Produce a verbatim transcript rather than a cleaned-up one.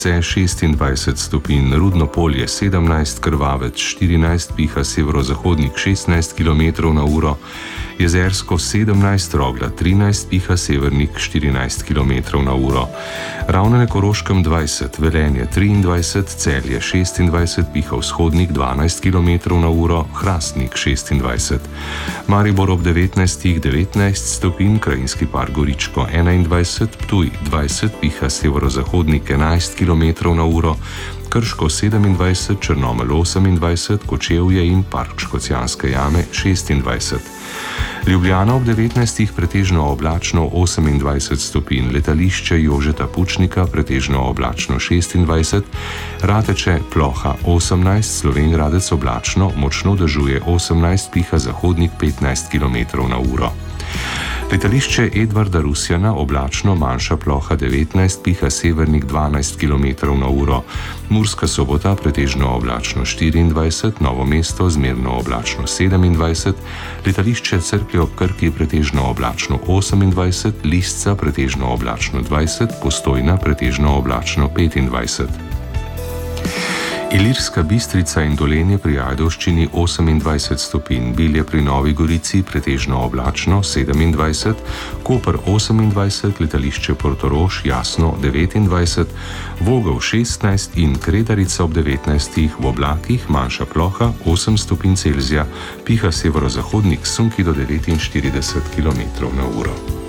šestindvajset stopinj, Rudno Polje sedemnajst, Krvavec štirinajst, piha severozahodnik šestnajst kilometrov na uro, Jezersko sedemnajst, Rogla trinajst, piha severnik štirinajst kilometrov na uro, Ravne na Koroškem dvajset, Velenje triindvajset, Celje šestindvajset, piha vzhodnik dvanajst kilometrov na uro, Hrastnik šestindvajset, Maribor ob devetnajstih devetnajst stopinj, Krajinski park Goričko enaindvajset, Ptuj dvajset, piha severozahodnik enajst kilometrov na uro, Krško sedemindvajset, Črnomelj osemindvajset, Kočevje in park Škocjanske jame šestindvajset. Ljubljana ob devetnajstih pretežno oblačno osemindvajset stopinj, Letališče Jožeta Pučnika pretežno oblačno šestindvajset, Rateče ploha osemnajst, Slovenj Gradec oblačno, močno dežuje osemnajst, piha zahodnik petnajst kilometrov na uro. Letališče Edvarda Rusjana oblačno, manjša ploha devetnajst, piha severnik dvanajst kilometrov na uro, Murska Sobota pretežno oblačno štiriindvajset, Novo mesto zmerno oblačno sedemindvajset, letališče Cerklje ob Krki pretežno oblačno osemindvajset, Lisca pretežno oblačno dvajset, Postojna pretežno oblačno petindvajset. Ilirska Bistrica in Dolenje pri Ajdovščini osemindvajset stopinj, Bilje pri Novi Gorici pretežno oblačno sedemindvajset, Koper osemindvajset, letališče Portorož jasno devetindvajset, Vogel šestnajst in Kredarica ob devetnajstih v oblakih, manjša ploha osem stopinj Celzija, piha severozahodnik sunki do devetinštirideset kilometrov na uro.